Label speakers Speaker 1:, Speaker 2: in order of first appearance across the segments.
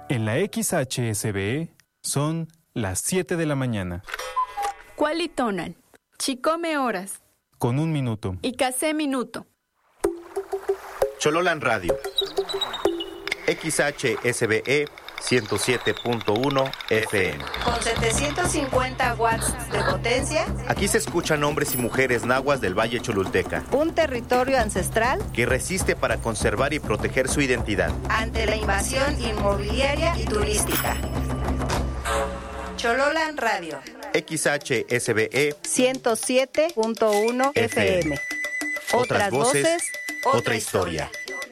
Speaker 1: En la XHSBE son las 7 de la mañana.
Speaker 2: Cualitonal. Chicome horas.
Speaker 1: Con 1 minuto.
Speaker 2: Y casé minuto.
Speaker 3: Chololan Radio. XHSBE 107.1 FM.
Speaker 4: Con 750 watts de potencia.
Speaker 3: Aquí se escuchan hombres y mujeres nahuas del Valle Cholulteca.
Speaker 4: Un territorio ancestral
Speaker 3: que resiste para conservar y proteger su identidad
Speaker 4: ante la invasión inmobiliaria y turística. Chololan Radio.
Speaker 3: XHSBE
Speaker 4: 107.1 FM.
Speaker 3: Otras voces, otra historia.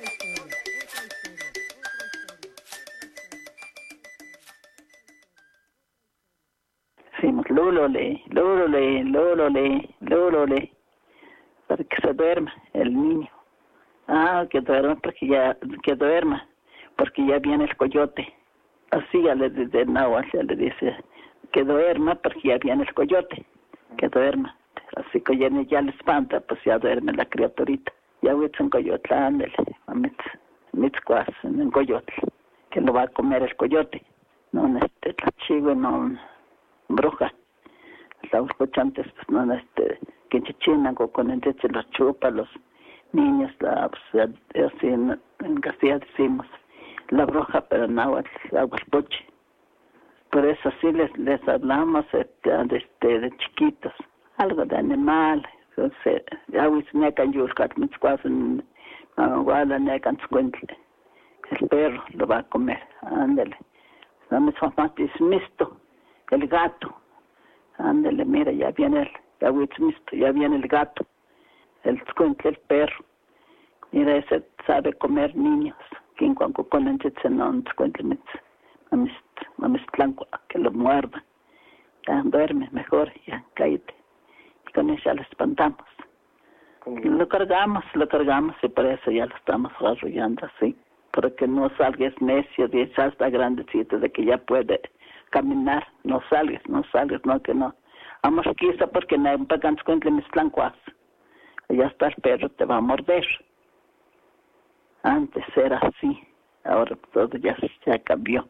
Speaker 5: Decimos lúlole, lúlole, lúlole, lúlole, para que se duerma el niño. Que duerma porque ya viene el coyote. Así ya le dice náhuatl, ya le dice que duerma porque ya viene el coyote, que duerma. Así que ya le espanta, pues ya duerme la criaturita. Ya huitz en coyote, ándale, mitzcuas en coyote, que lo va a comer el coyote. No, la chivo, no, bruja. Los cochantes, pues no, que chichinan con el leche los chupa, los niños, pues, así en Castilla decimos la bruja, pero náhuatl, aguaspoche. Por eso sí les hablamos de chiquitos, algo de animal. Ya necan yulcat, mitzcuasen, guala necan tzucuentle. El perro lo va a comer, ándale. La mitzcuamatis misto, el gato. Ándale, mira, ya viene ya viene el gato, el tzucuentle, el perro. Mira, ese sabe comer niños. Quien cuando ponen no tzucuentle mamistlanco, que lo muerda. Ya duerme mejor, ya cállate. Y con eso ya lo espantamos. Lo cargamos y por eso ya lo estamos arrullando así. Para que no salgas necio, ya está grandecito de que ya puede caminar. No salgas, no que no. Vamos quizá porque no hay un pagans cuentle mis tlancuas. Ya está el perro, te va a morder. Antes era así, ahora todo ya cambió.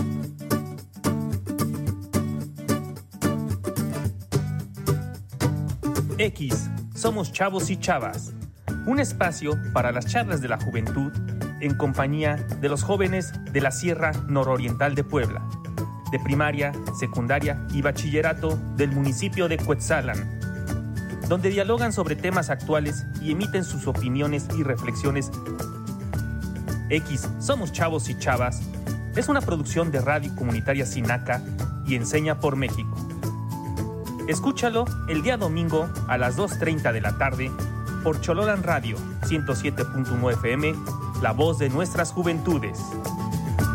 Speaker 6: X, somos chavos y chavas. Un espacio para las charlas de la juventud en compañía de los jóvenes de la Sierra Nororiental de Puebla, de primaria, secundaria y bachillerato del municipio de Cuetzalan, donde dialogan sobre temas actuales y emiten sus opiniones y reflexiones. X, somos chavos y chavas, es una producción de Radio Comunitaria Sinaca y Enseña por México. Escúchalo el día domingo a las 2:30 de la tarde por Chololan Radio 107.1 FM, la voz de nuestras juventudes.